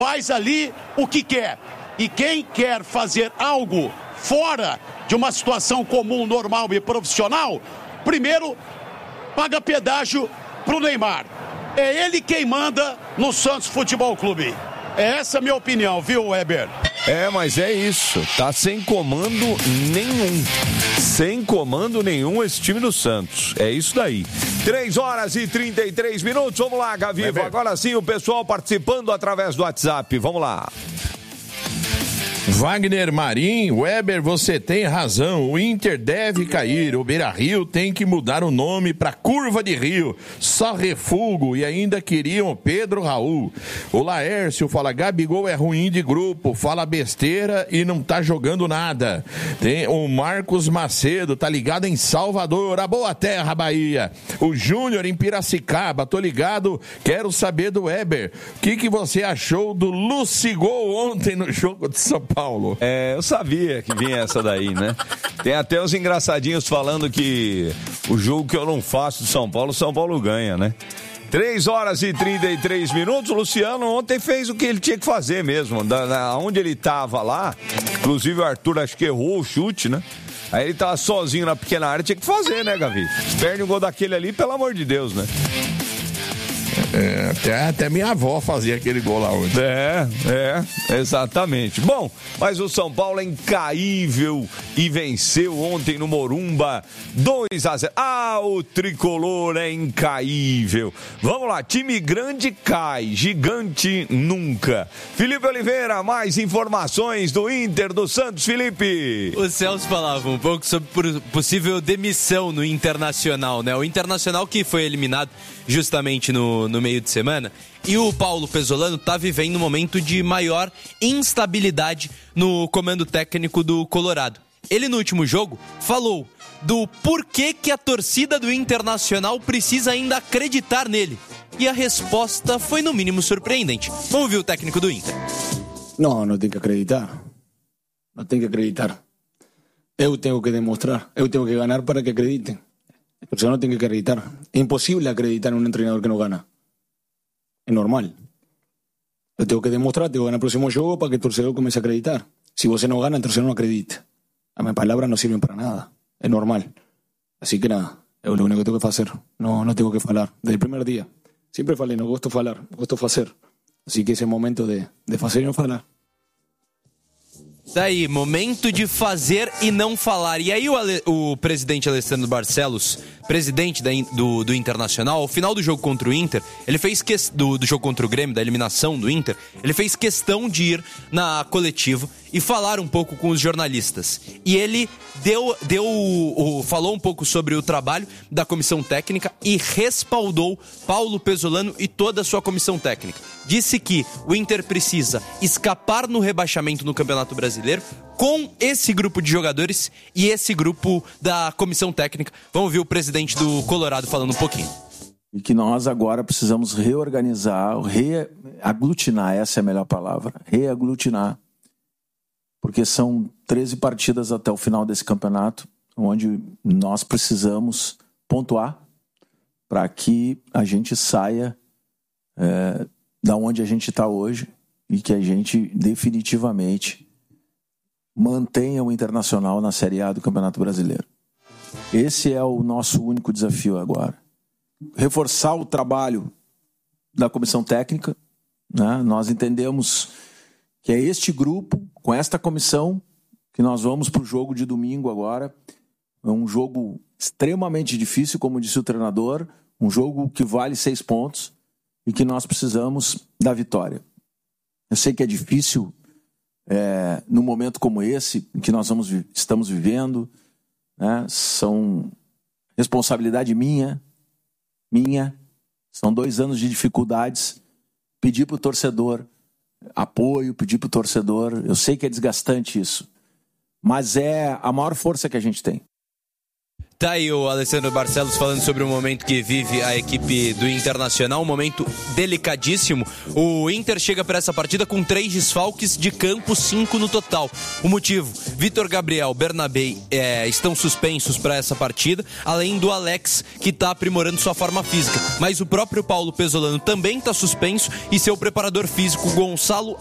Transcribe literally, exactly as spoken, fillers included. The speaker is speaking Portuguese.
faz ali o que quer. E quem quer fazer algo fora de uma situação comum, normal e profissional, primeiro paga pedágio pro Neymar. É ele quem manda no Santos Futebol Clube. É essa a minha opinião, viu, Weber? É, mas é isso. Tá sem comando nenhum. Sem comando nenhum esse time do Santos. É isso daí. três horas e trinta e três minutos. Vamos lá, Gavivo. Agora sim, o pessoal participando através do WhatsApp. Vamos lá. Wagner Marim, Weber, você tem razão, o Inter deve cair, o Beira-Rio tem que mudar o nome para Curva de Rio, só refugo, e ainda queriam Pedro Raul. O Laércio fala, Gabigol é ruim de grupo, fala besteira e não tá jogando nada. Tem o Marcos Macedo, tá ligado em Salvador, a boa terra, Bahia. O Júnior em Piracicaba, tô ligado, quero saber do Weber, o que que você achou do Lucigol ontem no jogo de São Paulo? Paulo. É, eu sabia que vinha essa daí, né? Tem até os engraçadinhos falando que o jogo que eu não faço de São Paulo, São Paulo ganha, né? três horas e trinta e três minutos, o Luciano ontem fez o que ele tinha que fazer mesmo, da, da, onde ele tava lá, inclusive o Arthur acho que errou o chute, né? Aí ele tava sozinho na pequena área, tinha que fazer, né, Gavi? Perde um gol daquele ali, pelo amor de Deus, né? É, até, até minha avó fazia aquele gol lá hoje. É, é, exatamente. Bom, mas o São Paulo é incaível e venceu ontem no Morumba dois a zero. Ah, o tricolor é incaível. Vamos lá, time grande cai, gigante nunca. Felipe Oliveira, mais informações do Inter do Santos, Felipe. O Celso falava um pouco sobre possível demissão no Internacional, né? O Internacional que foi eliminado justamente no, no meio de semana, e o Paulo Pezzolano está vivendo um momento de maior instabilidade no comando técnico do Colorado. Ele no último jogo falou do porquê que a torcida do Internacional precisa ainda acreditar nele, e a resposta foi no mínimo surpreendente. Vamos ouvir o técnico do Inter. Não, não tem que acreditar, não tem que acreditar, eu tenho que demonstrar, eu tenho que ganhar para que acreditem. El torcedor no tiene que acreditar. Es imposible acreditar en un entrenador que no gana. Es normal. Yo tengo que demostrar, tengo que ganar el próximo juego para que el torcedor comience a acreditar. Si vos no gana, el torcedor no acredita. A mis palabras no sirven para nada. Es normal. Así que nada, es lo único que tengo que hacer. No, no tengo que falar. Desde el primer día. Siempre falei, no gosto falar, gosto fazer. Así que ese momento de, de fazer y no falar. Daí, momento de fazer e não falar. E aí o, Ale, o presidente Alessandro Barcelos, presidente da, do, do Internacional, ao final do jogo contra o Inter, ele fez que, do, do jogo contra o Grêmio, da eliminação do Inter, ele fez questão de ir na coletiva e falar um pouco com os jornalistas. E ele deu, deu o, falou um pouco sobre o trabalho da comissão técnica e respaldou Paulo Pezzolano e toda a sua comissão técnica. Disse que o Inter precisa escapar no rebaixamento no Campeonato Brasileiro com esse grupo de jogadores e esse grupo da comissão técnica. Vamos ouvir o presidente do Colorado falando um pouquinho. E que nós agora precisamos reorganizar, reaglutinar, essa é a melhor palavra, reaglutinar. Porque são treze partidas até o final desse campeonato, onde nós precisamos pontuar para que a gente saia é, da onde a gente está hoje e que a gente definitivamente mantenha o Internacional na Série A do Campeonato Brasileiro. Esse é o nosso único desafio agora. Reforçar o trabalho da comissão técnica, né? Nós entendemos que é este grupo, com esta comissão, que nós vamos para o jogo de domingo agora. É um jogo extremamente difícil, como disse o treinador, um jogo que vale seis pontos e que nós precisamos da vitória. Eu sei que é difícil, é, num momento como esse, em que nós vamos, estamos vivendo, né? São responsabilidade minha, minha, são dois anos de dificuldades, pedir para o torcedor apoio, pedir para o torcedor, eu sei que é desgastante isso, mas é a maior força que a gente tem. Tá aí o Alessandro Barcelos falando sobre o momento que vive a equipe do Internacional, um momento delicadíssimo. O Inter chega para essa partida com três desfalques de campo, cinco no total. O motivo, Vitor Gabriel, Bernabé é, estão suspensos para essa partida, além do Alex, que está aprimorando sua forma física. Mas o próprio Paulo Pesolano também está suspenso e seu preparador físico, Gonçalo